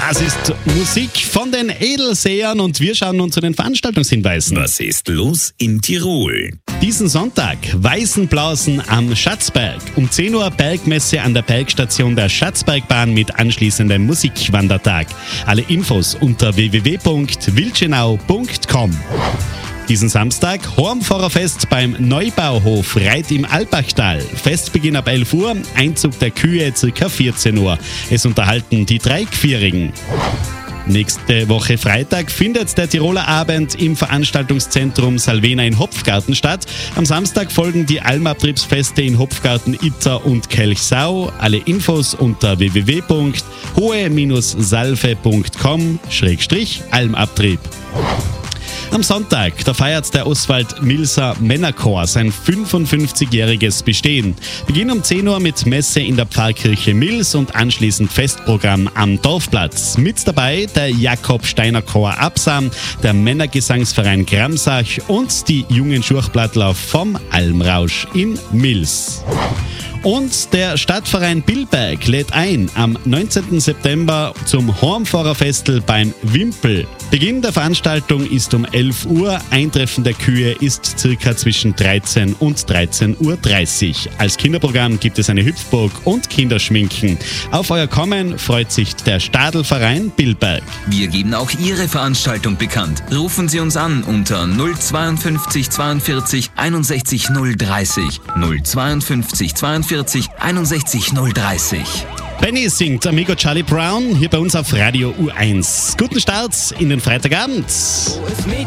Das ist Musik von den Edelsehern und wir schauen nun zu den Veranstaltungshinweisen. Was ist los in Tirol? Diesen Sonntag Weißenblausen am Schatzberg. Um 10 Uhr Bergmesse an der Bergstation der Schatzbergbahn mit anschließendem Musikwandertag. Alle Infos unter www.wildschenau.com. Diesen Samstag Hornfahrerfest beim Neubauhof Reit im Alpachtal. Festbeginn ab 11 Uhr, Einzug der Kühe ca. 14 Uhr. Es unterhalten die Dreigvierigen. Nächste Woche Freitag findet der Tiroler Abend im Veranstaltungszentrum Salvena in Hopfgarten statt. Am Samstag folgen die Almabtriebsfeste in Hopfgarten, Itter und Kelchsau. Alle Infos unter www.hohe-salve.com/Almabtrieb. Am Sonntag, da feiert der Oswald Milser Männerchor sein 55-jähriges Bestehen. Beginn um 10 Uhr mit Messe in der Pfarrkirche Mils und anschließend Festprogramm am Dorfplatz. Mit dabei der Jakob Steiner Chor Absam, der Männergesangsverein Gramsach und die jungen Schurchblattler vom Almrausch in Mils. Und der Stadtverein Billberg lädt ein am 19. September zum Hornfahrerfestel beim Wimpel. Beginn der Veranstaltung ist um 11 Uhr, Eintreffen der Kühe ist circa zwischen 13 und 13.30 Uhr. Als Kinderprogramm gibt es eine Hüpfburg und Kinderschminken. Auf euer Kommen freut sich der Stadelverein Billberg. Wir geben auch Ihre Veranstaltung bekannt. Rufen Sie uns an unter 052 42 61 030 052 42 61 030. Benny singt Amigo Charlie Brown hier bei uns auf Radio U1. Guten Start in den Freitagabend.